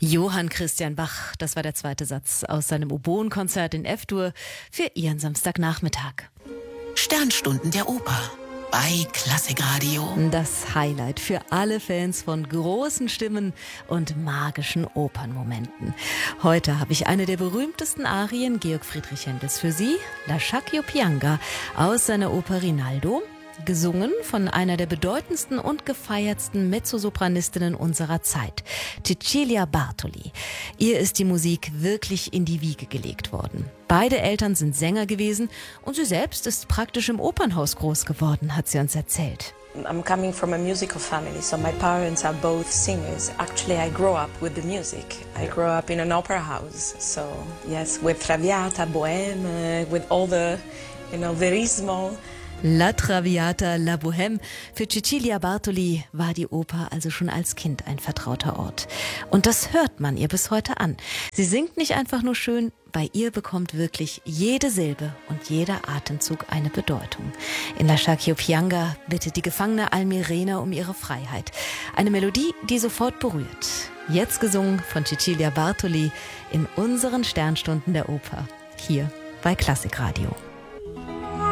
Johann Christian Bach, das war der zweite Satz aus seinem Oboenkonzert in F-Dur für Ihren Samstagnachmittag. Sternstunden der Oper bei Klassikradio. Das Highlight für alle Fans von großen Stimmen und magischen Opernmomenten. Heute habe ich eine der berühmtesten Arien Georg Friedrich Händels für Sie, La Sciacquio Pianga aus seiner Oper Rinaldo. Gesungen von einer der bedeutendsten und gefeiertsten Mezzosopranistinnen unserer Zeit, Cecilia Bartoli. Ihr ist die Musik wirklich in die Wiege gelegt worden. Beide Eltern sind Sänger gewesen und sie selbst ist praktisch im Opernhaus groß geworden, hat sie uns erzählt. I'm coming from a musical family, so my parents are both singers. Actually, I grew up with the music. I grew up in an opera house, so yes, with Traviata, Bohème, with all the, verismo. La Traviata, La Bohème. Für Cecilia Bartoli war die Oper also schon als Kind ein vertrauter Ort. Und das hört man ihr bis heute an. Sie singt nicht einfach nur schön, bei ihr bekommt wirklich jede Silbe und jeder Atemzug eine Bedeutung. In La Sciacquio Pianga bittet die gefangene Almirena um ihre Freiheit. Eine Melodie, die sofort berührt. Jetzt gesungen von Cecilia Bartoli in unseren Sternstunden der Oper. Hier bei Klassikradio.